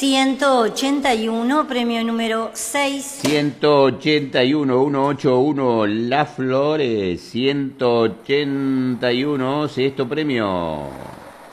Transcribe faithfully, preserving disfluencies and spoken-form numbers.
ciento ochenta y uno, premio número seis. ciento ochenta y uno, ciento ochenta y uno, Las Flores, ciento ochenta y uno, sexto premio.